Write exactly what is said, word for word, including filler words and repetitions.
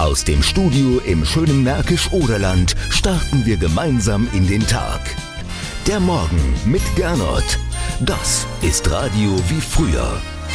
Aus dem Studio im schönen Märkisch-Oderland starten wir gemeinsam in den Tag. Der Morgen mit Gernot. Das ist Radio wie früher.